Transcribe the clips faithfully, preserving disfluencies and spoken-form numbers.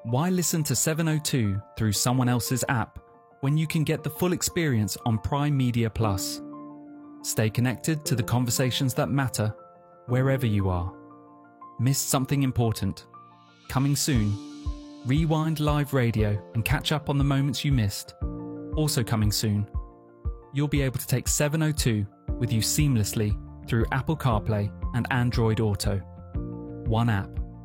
Why listen to seven oh two through someone else's app when you can get the full experience on Prime Media Plus? Stay connected to the conversations that matter wherever you are. Missed something important? Coming soon. Rewind live radio and catch up on the moments you missed. Also coming soon. You'll be able to take seven oh two with you seamlessly through Apple CarPlay and Android Auto. One app,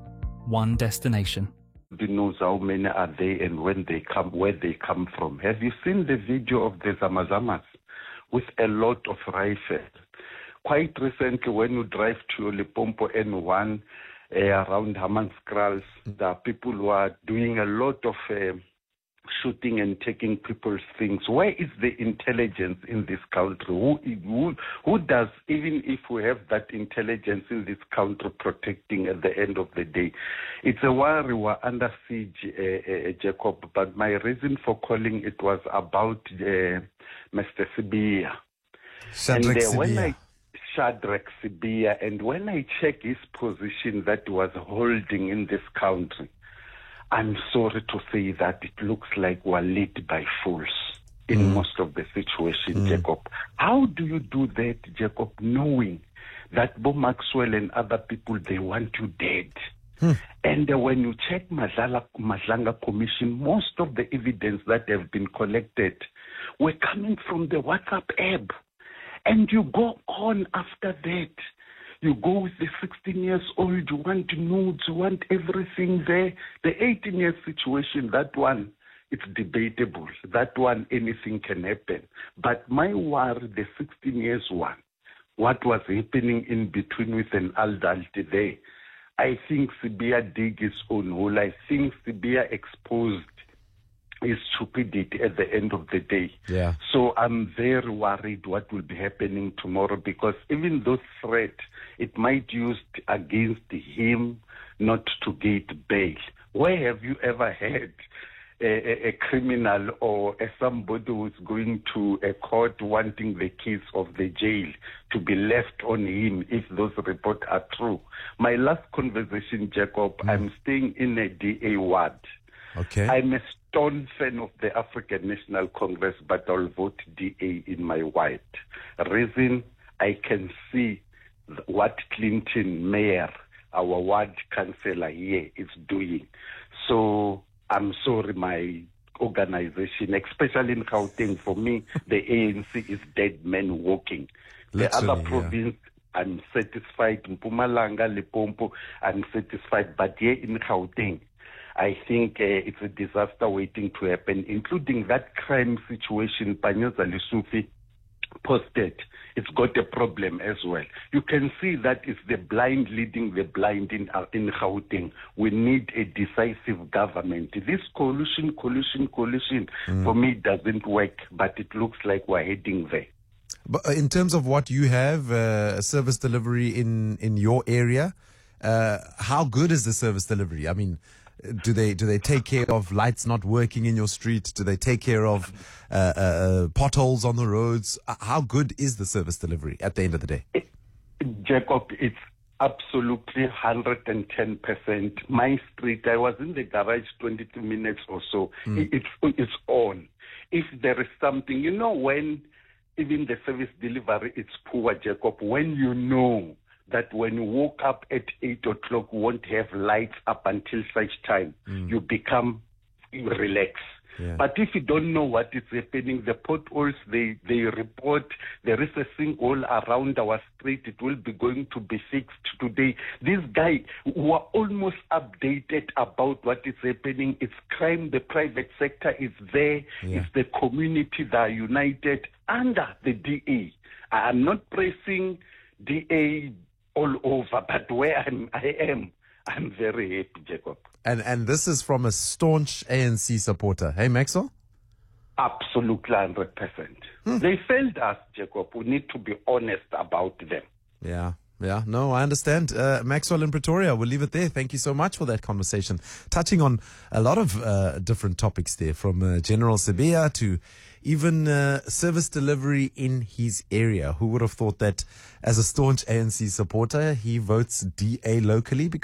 one destination. Nobody knows how many are there and when they come, where they come from. Have you seen the video of the Zamazamas with a lot of rifles? Quite recently, when you drive to Limpopo N one uh, around Hammanskraal, there are people who are doing a lot of uh, shooting and taking people's things. Where is the intelligence in this country? Who, who, who does, even if we have that intelligence in this country, protecting at the end of the day? It's a worry we're under siege, uh, uh, Jacob, but my reason for calling it was about uh, Mister Sibiya. Shadrack and, uh, when Sibiya. I, Shadrack Sibiya, and when I check his position that he was holding in this country, I'm sorry to say that it looks like we're led by fools in mm. most of the situation, mm. Jacob. How do you do that, Jacob, knowing that Bo Maxwell and other people, they want you dead? Mm. And uh, when you check Madlala, Madlanga Commission, most of the evidence that have been collected were coming from the WhatsApp app. And you go on after that. You go with the sixteen years old, you want nudes, you want everything there. The eighteen years situation, that one, it's debatable. That one, anything can happen. But my worry, the sixteen years one, what was happening in between with an adult there, I think Sibiya dig his own hole. I think Sibiya exposed his stupidity at the end of the day. Yeah. So I'm very worried what will be happening tomorrow, because even those threats, it might used against him not to get bail. Where have you ever had a, a, a criminal or a somebody who's going to a court wanting the keys of the jail to be left on him if those reports are true? My last conversation, Jacob, mm. I'm staying in a D A ward. Okay. I'm a stone fan of the African National Congress, but I'll vote D A in my ward. Reason, I can see what Clinton Mayor, our ward councillor here, is doing. So I'm sorry, my organization, especially in Gauteng, for me, the A N C is dead men walking. The Literally, other province, yeah. I'm satisfied. Mpumalanga, Limpopo, I'm satisfied. But here in Gauteng, I think uh, it's a disaster waiting to happen, including that crime situation Panyaza Lesufi posted. It's got a problem as well. You can see that it's the blind leading the blind in, uh, in Gauteng. We need a decisive government. This coalition, coalition, coalition, mm. for me doesn't work, but it looks like we're heading there. But in terms of what you have, uh, service delivery in, in your area, uh, how good is the service delivery? I mean, Do they do they take care of lights not working in your street? Do they take care of uh, uh, potholes on the roads? How good is the service delivery at the end of the day? Jacob, it's absolutely one hundred ten percent. My street, I was in the garage twenty-two minutes or so. Mm. It's, it's on. If there is something, you know, when even the service delivery, it's poor, Jacob, when you know that when you woke up at eight o'clock, you won't have lights up until such time, mm. you become relaxed. Yeah. But if you don't know what is happening, the potholes, they, they report there is a sinkhole around our street, it will be going to be fixed today. These guys who are almost updated about what is happening, it's crime, the private sector is there, yeah. it's the community that are united under the D A. I'm not pressing D A all over, but where I'm, I am, I'm very happy, Jacob. And and this is from a staunch A N C supporter. Hey, Maxwell? Absolutely, one hundred percent. Hmm. They failed us, Jacob. We need to be honest about them. Yeah, yeah. No, I understand. Uh, Maxwell in Pretoria, we'll leave it there. Thank you so much for that conversation. Touching on a lot of uh, different topics there, from uh, General Sibiya to even uh, service delivery in his area. Who would have thought that as a staunch A N C supporter, he votes D A locally? Because